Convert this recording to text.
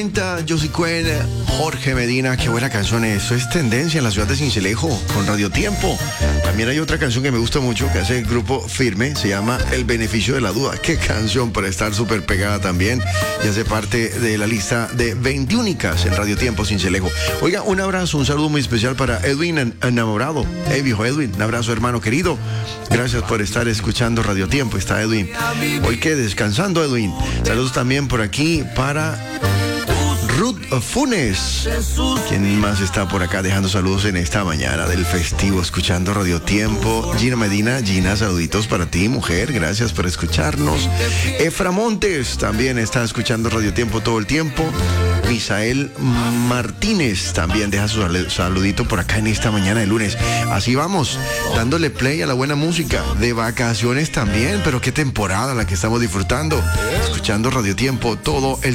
Josie Cuen, Jorge Medina, qué buena canción. Eso es tendencia en la ciudad de Sincelejo con Radio Tiempo. También hay otra canción que me gusta mucho que hace el grupo Firme, se llama El Beneficio de la Duda. Qué canción para estar súper pegada también y hace parte de la lista de 20 únicas en Radio Tiempo Sincelejo. Oiga, un abrazo, un saludo muy especial para Edwin enamorado. Hey, viejo Edwin, un abrazo, hermano querido. Gracias por estar escuchando Radio Tiempo. Está Edwin. Hoy que descansando, Edwin. Saludos también por aquí para Ruth Funes. ¿Quién más está por acá dejando saludos en esta mañana del festivo escuchando Radio Tiempo? Gina Medina. Gina, saluditos para ti, mujer. Gracias por escucharnos. Efra Montes también está escuchando Radio Tiempo todo el tiempo. Misael Martínez también deja su saludito por acá en esta mañana de lunes. Así vamos, dándole play a la buena música. De vacaciones también, pero qué temporada la que estamos disfrutando. Escuchando Radio Tiempo todo el